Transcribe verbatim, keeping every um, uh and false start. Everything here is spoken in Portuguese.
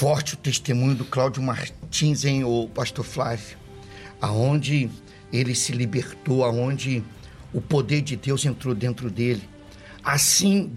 forte o testemunho do Cláudio Martins, hein, o pastor Flávio, aonde ele se libertou, aonde o poder de Deus entrou dentro dele. Assim